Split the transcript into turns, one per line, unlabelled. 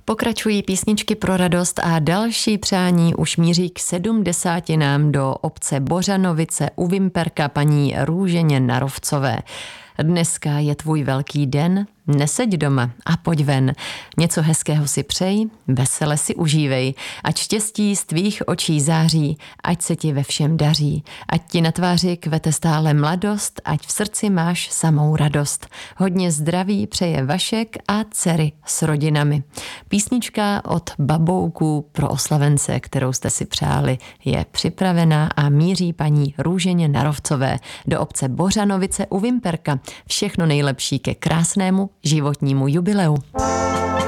Pokračují písničky pro radost a další přání už míří k 70 do obce Bořanovice u Vimperka paní Růženě Narovcové. Dneska je tvůj velký den, neseď doma a pojď ven. Něco hezkého si přej, vesele si užívej. Ať štěstí z tvých očí září, ať se ti ve všem daří. Ať ti na tváři kvete stále mladost, ať v srdci máš samou radost. Hodně zdraví přeje Vašek a dcery s rodinami. Písnička od Babouků pro oslavence, kterou jste si přáli, je připravená a míří paní Růženě Narovcové do obce Bořanovice u Vimperka. Všechno nejlepší ke krásnému životnímu jubileu.